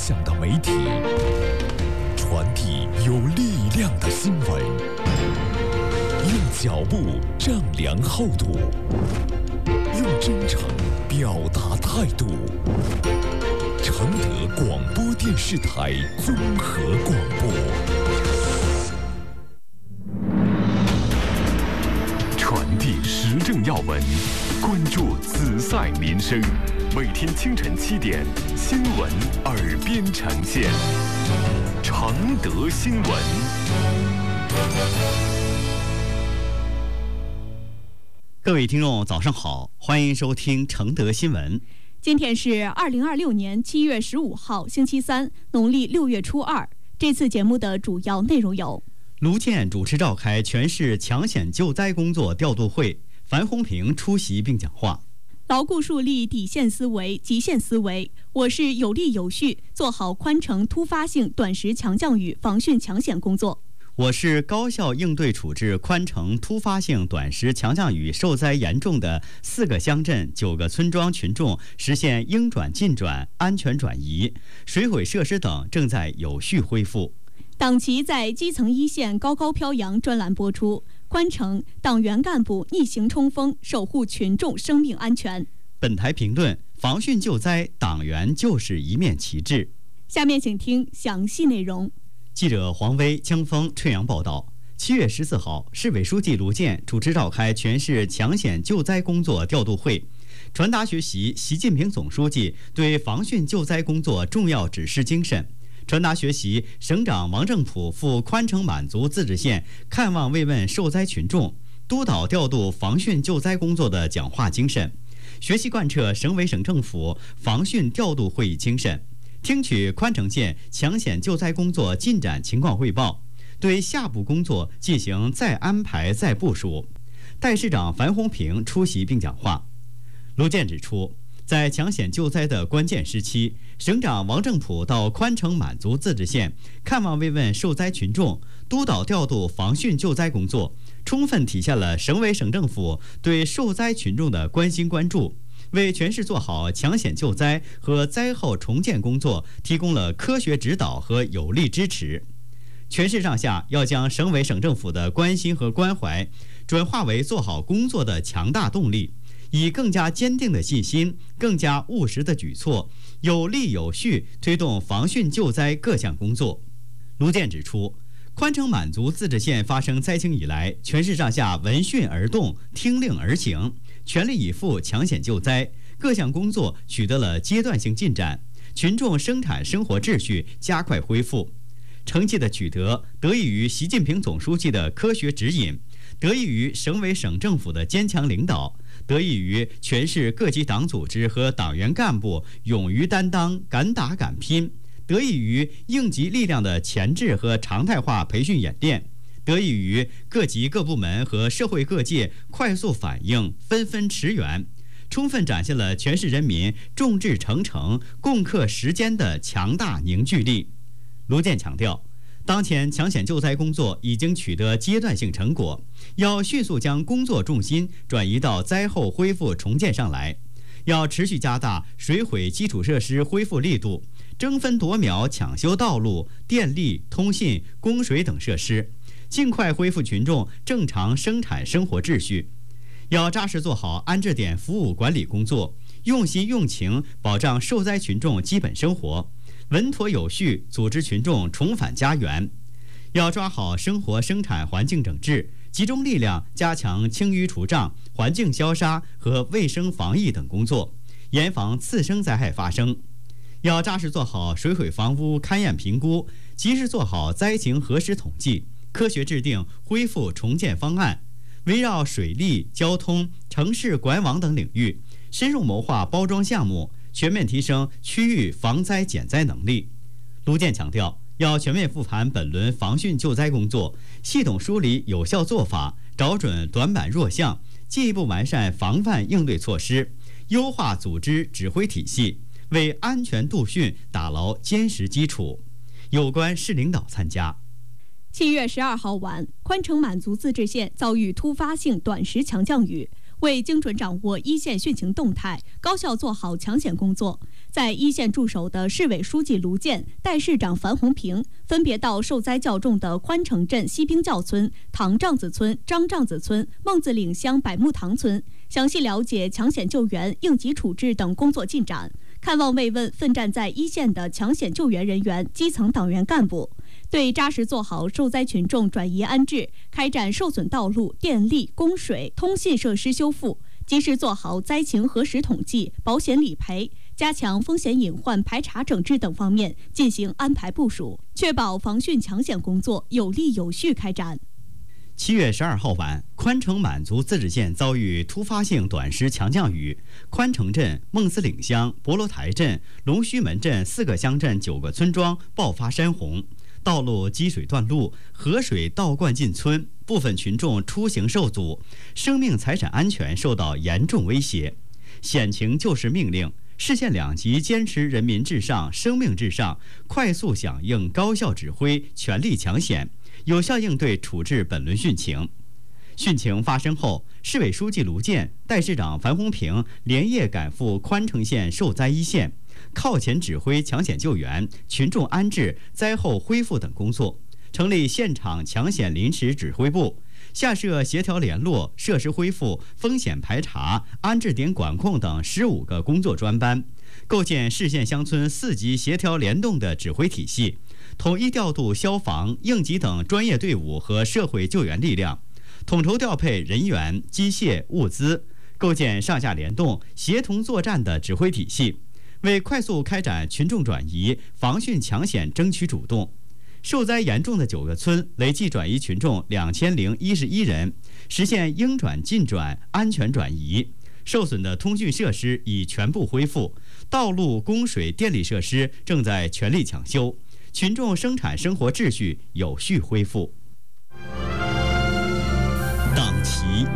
响的媒体，传递有力量的新闻，用脚步丈量厚度，用真诚表达态度。承德广播电视台综合广播，传递时政要闻，关注此赛民生。每天清晨7点，新闻耳边呈现。承德新闻。 各位听众，早上好，欢迎收听承德新闻。 今天是2026年7月15号，星期三，农历6月初2。这次节目的主要内容有： 卢健主持召开全市抢险救灾工作调度会，樊洪平出席并讲话。 牢固树立底线思维、极限思维，我市有力有序做好宽城突发性短时强降雨防汛抢险工作。 我市高效应对处置宽城突发性短时强降雨受灾严重的4个乡镇、9个村庄群众实现应转尽转、安全转移，水毁设施等正在有序恢复。 党旗在基层一线高高飘扬专栏播出，宽城党员干部逆行冲锋，守护群众生命安全。 本台评论：防汛救灾，党员就是一面旗帜。 下面请听详细内容。 记者黄威、江峰、春阳报道。7月14号，市委书记卢健主持召开全市抢险救灾工作调度会，传达学习习近平总书记对防汛救灾工作重要指示精神，传达学习省长王正普赴宽城满族自治县看望慰问受灾群众，督导调度防汛救灾工作的讲话精神，学习贯彻省委省政府防汛调度会议精神，听取宽城县抢险救灾工作进展情况汇报，对下步工作进行再安排再部署。代市长樊洪平出席并讲话。卢健指出，在抢险救灾的关键时期，省长王正普到宽城满族自治县看望慰问受灾群众，督导调度防汛救灾工作，充分体现了省委省政府对受灾群众的关心关注，为全市做好抢险救灾和灾后重建工作提供了科学指导和有力支持。全市上下要将省委省政府的关心和关怀转化为做好工作的强大动力，以更加坚定的信心、更加务实的举措，有力有序推动防汛救灾各项工作。卢健指出，宽城满族自治县发生灾情以来，全市上下闻讯而动，听令而行，全力以赴抢险救灾，各项工作取得了阶段性进展，群众生产生活秩序加快恢复。成绩的取得得益于习近平总书记的科学指引，得益于省委省政府的坚强领导，得益于全市各级党组织和党员干部勇于担当、敢打敢拼，得益于应急力量的前置和常态化培训演练，得益于各级各部门和社会各界快速反应、纷纷驰援，充分展现了全市人民众志成城、共克时艰的强大凝聚力。卢健强调，当前抢险救灾工作已经取得阶段性成果，要迅速将工作重心转移到灾后恢复重建上来，要持续加大水毁基础设施恢复力度，争分夺秒抢修道路、电力、通信、供水等设施，尽快恢复群众正常生产生活秩序。要扎实做好安置点服务管理工作，用心用情保障受灾群众基本生活，稳妥有序组织群众重返家园。要抓好生活生产环境整治，集中力量加强清淤除障、环境消杀和卫生防疫等工作，严防次生灾害发生。要扎实做好水毁房屋勘验评估，及时做好灾情核实统计，科学制定恢复重建方案，围绕水利、交通、城市管网等领域，深入谋划包装项目，全面提升区域防灾减灾能力。卢健强调，要全面复盘本轮防汛救灾工作，系统梳理有效做法，找准短板弱项，进一步完善防范应对措施，优化组织指挥体系，为安全度汛打牢坚实基础。有关市领导参加。 7月12号晚，宽城满族自治县遭遇突发性短时强降雨，为精准掌握一线汛情动态，高效做好抢险工作， 在一线驻守的市委书记卢健、代市长樊红平分别到受灾较重的宽城镇西兵教村、唐帐子村、张帐子村、孟子岭乡百木塘村，详细了解抢险救援、应急处置等工作进展，看望慰问奋战在一线的抢险救援人员、基层党员干部，对扎实做好受灾群众转移安置、开展受损道路、电力、供水、通信设施修复，及时做好灾情核实统计、保险理赔，加强风险隐患排查整治等方面进行安排部署，确保防汛抢险工作有力有序开展。 7月12号晚，宽城满族自治县遭遇突发性短时强降雨，宽城镇、孟子岭乡、博罗台镇、龙须门镇4个乡镇9个村庄爆发山洪，道路积水断路，河水倒灌进村，部分群众出行受阻，生命财产安全受到严重威胁。险情救市命令，市县2级坚持人民至上、生命至上，快速响应、高效指挥，全力抢险，有效应对处置本轮汛情。汛情发生后，市委书记卢健、代市长樊红平连夜赶赴宽城县受灾一线，靠前指挥抢险救援、群众安置、灾后恢复等工作，成立现场抢险临时指挥部，下设协调联络、设施恢复、风险排查、安置点管控等15个工作专班，构建市县乡村4级协调联动的指挥体系，统一调度消防、应急等专业队伍和社会救援力量，统筹调配人员、机械、物资，构建上下联动、协同作战的指挥体系，为快速开展群众转移、防汛抢险争取主动。受灾严重的9个村累计转移群众2011人，实现应转尽转、安全转移。受损的通讯设施已全部恢复，道路、供水、电力设施正在全力抢修，群众生产生活秩序有序恢复。